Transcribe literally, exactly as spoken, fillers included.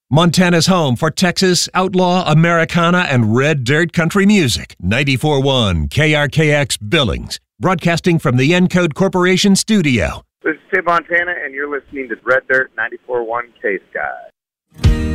Montana's home for Texas, outlaw, Americana, and red dirt country music. ninety-four point one K R K X Billings, broadcasting from the Encode Corporation studio. This is Tim Montana, and you're listening to Red Dirt ninety-four point one K-Sky.